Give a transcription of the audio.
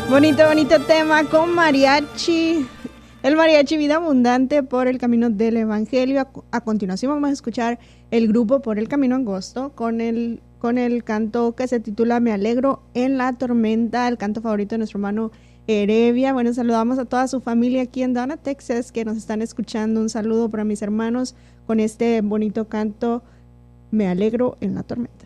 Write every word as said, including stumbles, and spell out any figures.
Bonito, bonito tema con mariachi. El mariachi Vida Abundante por el Camino del Evangelio. A, a continuación vamos a escuchar el grupo Por el Camino Angosto con el, con el canto que se titula Me Alegro en la Tormenta, el canto favorito de nuestro hermano Erevia. Bueno, saludamos a toda su familia aquí en Donna, Texas, que nos están escuchando. Un saludo para mis hermanos con este bonito canto Me Alegro en la Tormenta.